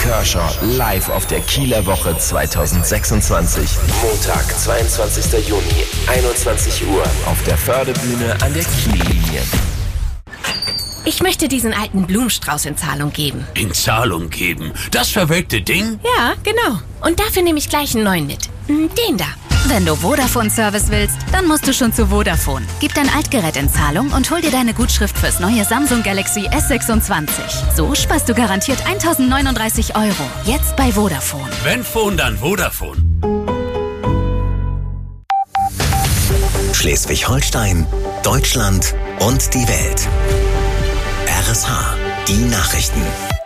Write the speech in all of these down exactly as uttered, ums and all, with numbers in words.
Kershaw live auf der Kieler Woche zwanzig sechsundzwanzig. Montag, zweiundzwanzigster Juni, einundzwanzig Uhr auf der Fördebühne an der Kiellinie. Ich möchte diesen alten Blumenstrauß in Zahlung geben. In Zahlung geben? Das verwelkte Ding? Ja, genau. Und dafür nehme ich gleich einen neuen mit. Den da. Wenn du Vodafone-Service willst, dann musst du schon zu Vodafone. Gib dein Altgerät in Zahlung und hol dir deine Gutschrift fürs neue Samsung Galaxy S sechsundzwanzig. So sparst du garantiert eintausendneununddreißig Euro. Jetzt bei Vodafone. Wenn Phone, dann Vodafone. Schleswig-Holstein, Deutschland und die Welt. R S H, die Nachrichten.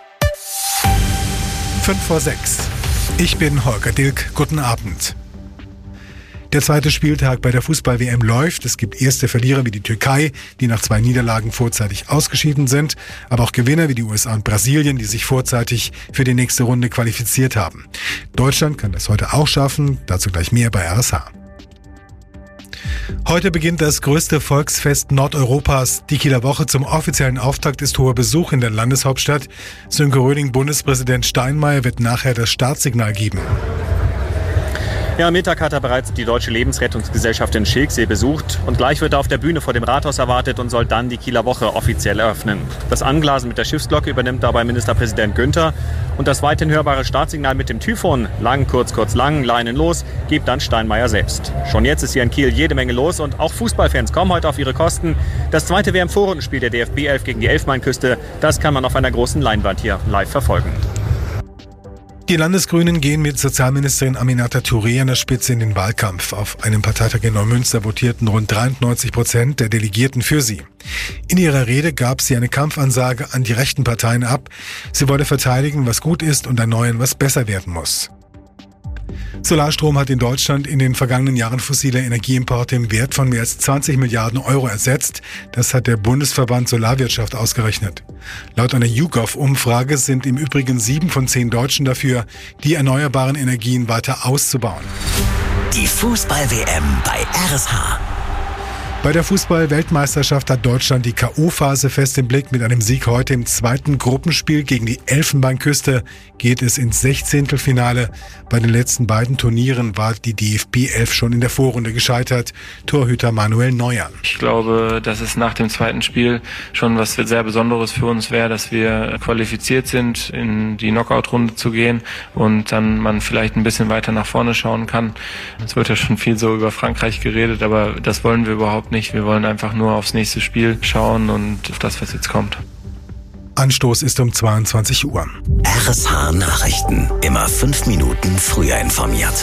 Fünf vor sechs. Ich bin Holger Dilk. Guten Abend. Der zweite Spieltag bei der Fußball-W M läuft. Es gibt erste Verlierer wie die Türkei, die nach zwei Niederlagen vorzeitig ausgeschieden sind, aber auch Gewinner wie die U S A und Brasilien, die sich vorzeitig für die nächste Runde qualifiziert haben. Deutschland kann das heute auch schaffen, dazu gleich mehr bei R S H. Heute beginnt das größte Volksfest Nordeuropas. Die Kieler Woche. Zum offiziellen Auftakt ist hoher Besuch in der Landeshauptstadt. Sönke Röding, Bundespräsident Steinmeier, wird nachher das Startsignal geben. Ja, am Mittag hat er bereits die Deutsche Lebensrettungsgesellschaft in Schilksee besucht und gleich wird er auf der Bühne vor dem Rathaus erwartet und soll dann die Kieler Woche offiziell eröffnen. Das Anglasen mit der Schiffsglocke übernimmt dabei Ministerpräsident Günther und das weithin hörbare Startsignal mit dem Typhon, lang, kurz, kurz, lang, Leinen los, gibt dann Steinmeier selbst. Schon jetzt ist hier in Kiel jede Menge los und auch Fußballfans kommen heute auf ihre Kosten. Das zweite W M-Vorrundenspiel der D F B elf gegen die Elfenbeinküste, das kann man auf einer großen Leinwand hier live verfolgen. Die Landesgrünen gehen mit Sozialministerin Aminata Touré an der Spitze in den Wahlkampf. Auf einem Parteitag in Neumünster votierten rund dreiundneunzig Prozent der Delegierten für sie. In ihrer Rede gab sie eine Kampfansage an die rechten Parteien ab. Sie wolle verteidigen, was gut ist und erneuern, was besser werden muss. Solarstrom hat in Deutschland in den vergangenen Jahren fossile Energieimporte im Wert von mehr als zwanzig Milliarden Euro ersetzt. Das hat der Bundesverband Solarwirtschaft ausgerechnet. Laut einer YouGov-Umfrage sind im Übrigen sieben von zehn Deutschen dafür, die erneuerbaren Energien weiter auszubauen. Die Fußball-W M bei R S H. Bei der Fußball-Weltmeisterschaft hat Deutschland die K O-Phase fest im Blick. Mit einem Sieg heute im zweiten Gruppenspiel gegen die Elfenbeinküste geht es ins Sechzehntelfinale. Bei den letzten beiden Turnieren war die D F B elf schon in der Vorrunde gescheitert. Torhüter Manuel Neuer. Ich glaube, dass es nach dem zweiten Spiel schon was sehr Besonderes für uns wäre, dass wir qualifiziert sind, in die Knockout-Runde zu gehen und dann man vielleicht ein bisschen weiter nach vorne schauen kann. Es wird ja schon viel so über Frankreich geredet, aber das wollen wir überhaupt nicht. Wir wollen einfach nur aufs nächste Spiel schauen und auf das, was jetzt kommt. Anstoß ist um zweiundzwanzig Uhr. R S H Nachrichten. Immer fünf Minuten früher informiert.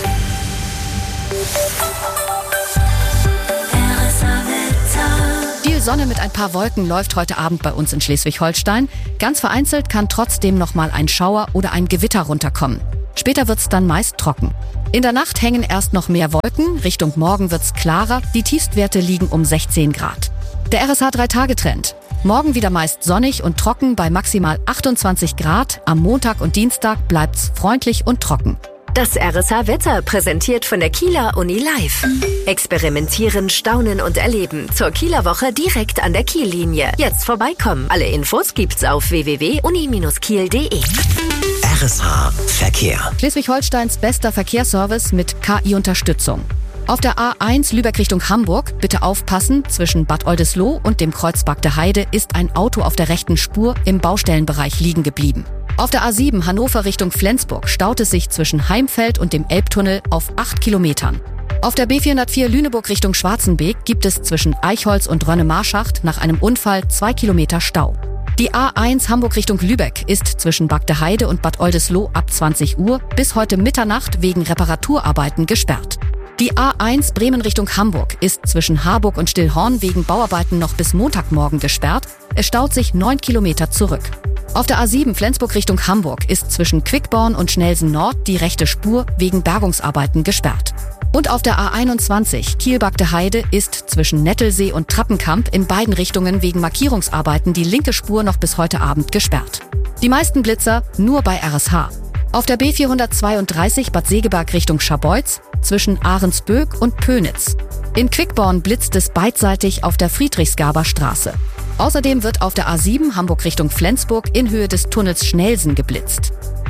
Viel Sonne mit ein paar Wolken läuft heute Abend bei uns in Schleswig-Holstein. Ganz vereinzelt kann trotzdem noch mal ein Schauer oder ein Gewitter runterkommen. Später wird's dann meist trocken. In der Nacht hängen erst noch mehr Wolken, Richtung Morgen wird's klarer, die Tiefstwerte liegen um sechzehn Grad. Der R S H drei Tage Trend. Morgen wieder meist sonnig und trocken bei maximal achtundzwanzig Grad, am Montag und Dienstag bleibt's freundlich und trocken. Das R S H-Wetter präsentiert von der Kieler Uni Live. Experimentieren, staunen und erleben. Zur Kieler Woche direkt an der Kiellinie. Jetzt vorbeikommen. Alle Infos gibt's auf w w w punkt uni Bindestrich kiel punkt de. R S H Verkehr. Schleswig-Holsteins bester Verkehrsservice mit K I-Unterstützung. Auf der A eins Lübeck Richtung Hamburg, bitte aufpassen, zwischen Bad Oldesloe und dem Kreuz Bagde Heide ist ein Auto auf der rechten Spur im Baustellenbereich liegen geblieben. Auf der A sieben Hannover Richtung Flensburg staut es sich zwischen Heimfeld und dem Elbtunnel auf acht Kilometern. Auf der B vierhundertvier Lüneburg Richtung Schwarzenbeek gibt es zwischen Eichholz und Rönne-Marschacht nach einem Unfall zwei Kilometer Stau. Die A eins Hamburg Richtung Lübeck ist zwischen Bagde Heide und Bad Oldesloe ab zwanzig Uhr bis heute Mitternacht wegen Reparaturarbeiten gesperrt. Die A eins Bremen Richtung Hamburg ist zwischen Harburg und Stillhorn wegen Bauarbeiten noch bis Montagmorgen gesperrt. Es staut sich neun Kilometer zurück. Auf der A sieben Flensburg Richtung Hamburg ist zwischen Quickborn und Schnelsen Nord die rechte Spur wegen Bergungsarbeiten gesperrt. Und auf der A einundzwanzig Kiel-Bagde Heide ist zwischen Nettelsee und Trappenkamp in beiden Richtungen wegen Markierungsarbeiten die linke Spur noch bis heute Abend gesperrt. Die meisten Blitzer nur bei R S H. Auf der B vierhundertzweiunddreißig Bad Segeberg Richtung Scharbeutz zwischen Ahrensböck und Pönitz. In Quickborn blitzt es beidseitig auf der Friedrichsgaber Straße. Außerdem wird auf der A sieben Hamburg Richtung Flensburg in Höhe des Tunnels Schnelsen geblitzt.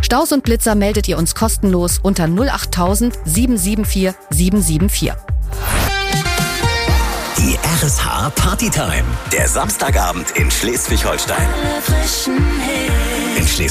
Staus und Blitzer meldet ihr uns kostenlos unter null acht tausend sieben sieben vier sieben sieben vier. Die R S H Partytime. Der Samstagabend in Schleswig-Holstein. Alle frischen Hits.